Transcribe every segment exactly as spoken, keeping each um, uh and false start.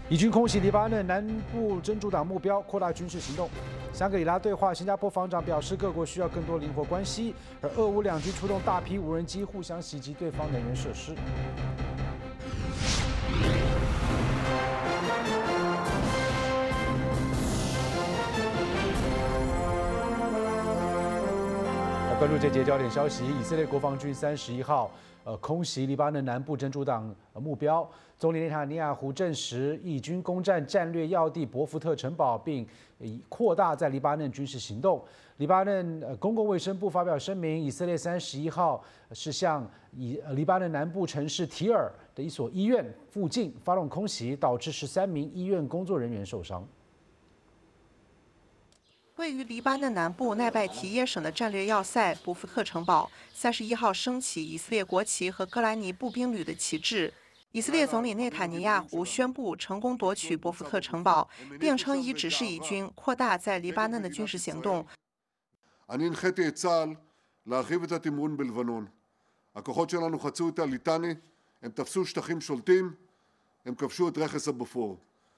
以军空袭黎巴嫩南部真主党目标，扩大军事行动。香格里拉对话，新加坡防长表示，各国需要更多灵活关系。而俄乌两军出动大批无人机，互相袭击对方能源设施。来关注这节焦点消息：以色列国防军三十一号。 呃，空袭黎巴嫩南部真主党目标。总理内塔尼亚胡证实，以军攻占战略要地博福特城堡，并以扩大在黎巴嫩军事行动。黎巴嫩呃公共卫生部发表声明，以色列三十一号是向以黎巴嫩南部城市提尔的一所医院附近发动空袭，导致十三名医院工作人员受伤。 位于黎巴嫩南部奈拜提耶省的战略要塞博福特城堡，三十一号升起以色列国旗和戈兰尼步兵旅的旗帜。以色列总理内塔尼亚胡宣布成功夺取博福特城堡，并称已指示以军扩大在黎巴嫩的军事行动。 אני הנחיתי את צה"ל להרחיב את התמרון בלבנון. הכוחות שלנו חצו את הליטני, הם תפסו שטחים שולטים, הם כבשו את רכס הבופור.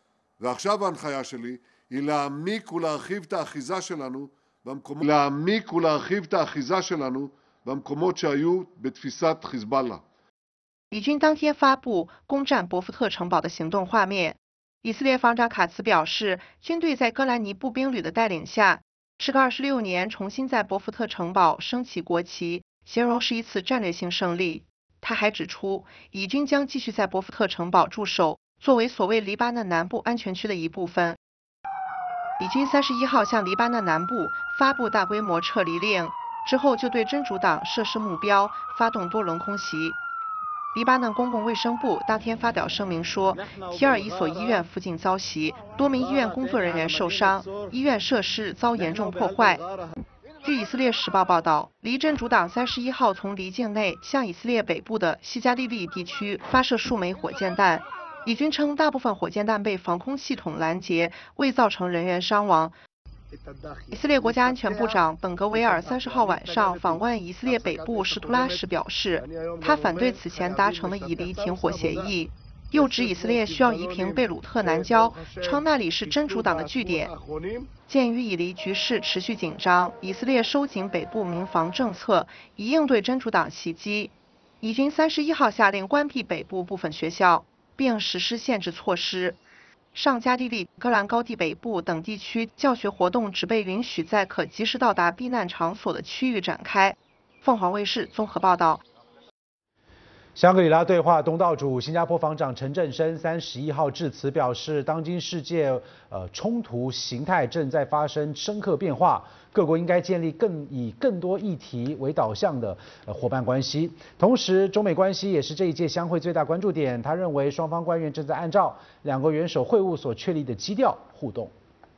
ועכשיו ההנחיה שלי היא להעמיק ולהרחיב את האחיזה שלנו במקומות להעמיק ולהרחיב את האחיזה שלנו במקומות שהיו בתפיסת חיזבאללה. 以军当天发布攻占博福特城堡的行动画面。以色列防长卡茨表示，军队在戈兰尼步兵旅的带领下，时隔二十六年重新在博福特城堡升起国旗，形容是一次战略性胜利。他还指出，以军将继续在博福特城堡驻守，作为所谓黎巴嫩南部安全区的一部分。 以军三十一号向黎巴嫩南部发布大规模撤离令，之后就对真主党设施目标发动多轮空袭。黎巴嫩公共卫生部当天发表声明说，提尔一所医院附近遭袭，多名医院工作人员受伤，医院设施遭严重破坏。据以色列时报报道，黎真主党三十一号从黎境内向以色列北部的西加利利地区发射数枚火箭弹。 以军称，大部分火箭弹被防空系统拦截，未造成人员伤亡。以色列国家安全部长本格维尔三十号晚上访问以色列北部什图拉时表示，他反对此前达成的以黎停火协议，又指以色列需要夷平贝鲁特南郊，称那里是真主党的据点。鉴于以黎局势持续紧张，以色列收紧北部民防政策，以应对真主党袭击。以军三十一号下令关闭北部部分学校。 并实施限制措施，上加利利、戈兰高地北部等地区教学活动只被允许在可及时到达避难场所的区域展开。凤凰卫视综合报道。 香格里拉对话东道主新加坡防长陈振声三十一号致辞表示，当今世界呃冲突形态正在发生深刻变化，各国应该建立更以更多议题为导向的呃伙伴关系。同时，中美关系也是这一届相会最大关注点。他认为双方官员正在按照两国元首会晤所确立的基调互动。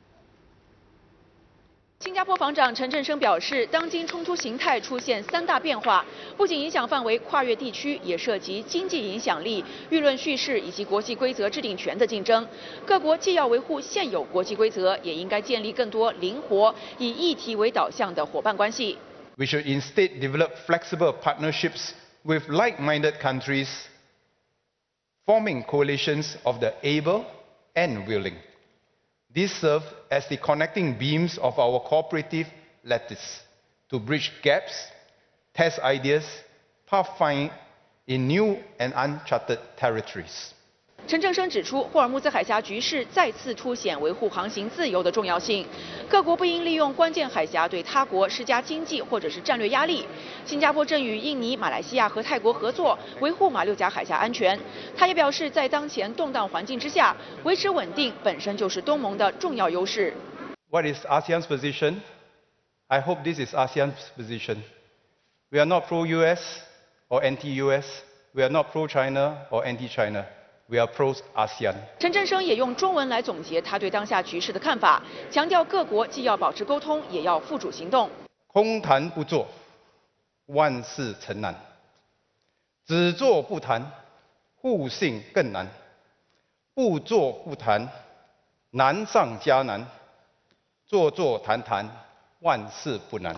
新加坡防长陈振声表示，当今冲突形态出现三大变化，不仅影响范围跨越地区，也涉及经济影响力、舆论叙事以及国际规则制定权的竞争。各国既要维护现有国际规则，也应该建立更多灵活、以议题为导向的伙伴关系。 We should instead develop flexible partnerships with like-minded countries, forming coalitions of the able and willing. These serve as the connecting beams of our cooperative lattice to bridge gaps, test ideas, pathfind in new and uncharted territories. 陈振声指出，霍尔木兹海峡局势再次凸显维护航行自由的重要性。各国不应利用关键海峡对他国施加经济或者是战略压力。新加坡正与印尼、马来西亚和泰国合作，维护马六甲海峡安全。他也表示，在当前动荡环境之下，维持稳定本身就是东盟的重要优势。 What is ASEAN's position? I hope this is ASEAN's position. We are not pro-U S or anti-U S. We are not pro-China or anti-China. We are pro-ASEAN. 陈振声也用中文来总结他对当下局势的看法，强调各国既要保持沟通，也要付诸行动。 空谈不做，万事成难；只做不谈，互信更难；不做不谈，难上加难；做做谈谈，万事不难。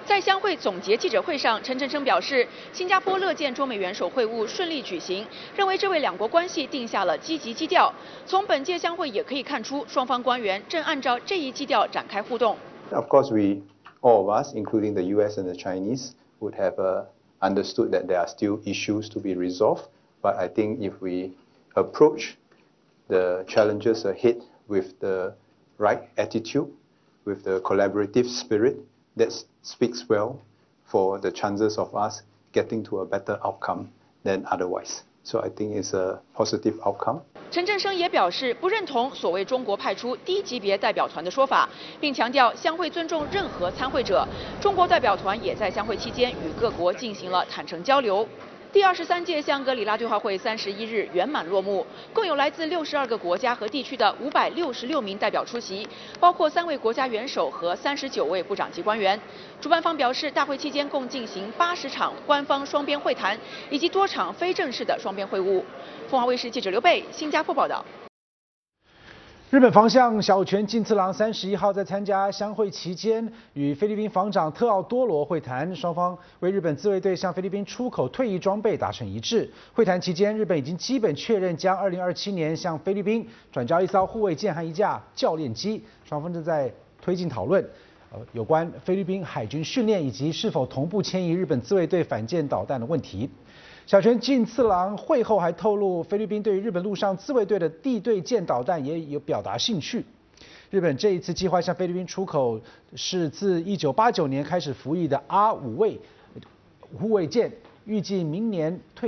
在相会总结记者会上，陈振声表示，新加坡乐见中美元首会晤顺利举行，认为这为两国关系定下了积极基调。从本届相会也可以看出，双方官员正按照这一基调展开互动。 Of course, we all of us, including the U S and the Chinese, would have uh, understood that there are still issues to be resolved. But I think if we approach the challenges ahead with the right attitude, with the collaborative spirit, that speaks well for the chances of us getting to a better outcome than otherwise. So I think it's a positive outcome. 陈振声也表示不认同所谓中国派出低级别代表团的说法，并强调相会尊重任何参会者。中国代表团也在相会期间与各国进行了坦诚交流。第二十三届香格里拉对话会三十一日圆满落幕，共有来自六十二个国家和地区的五百六十六名代表出席，包括三位国家元首和三十九位部长级官员。主办方表示，大会期间共进行八十场官方双边会谈，以及多场非正式的双边会晤。凤凰卫视记者刘贝，新加坡报道。 日本防相小泉进次郎三十一号在参加相会期间，与菲律宾防长特奥多罗会谈，双方为日本自卫队向菲律宾出口退役装备达成一致。会谈期间，日本已经基本确认将二零二七年向菲律宾转交一艘护卫舰和一架教练机，双方正在推进讨论。呃，有关菲律宾海军训练以及是否同步迁移日本自卫队反舰导弹的问题。小泉进次郎会后还透露，菲律宾对于日本陆上自卫队的地对舰导弹也有表达兴趣。日本这一次计划向菲律宾出口是自一九八九年开始服役的 R 五卫护卫舰，预计明年退。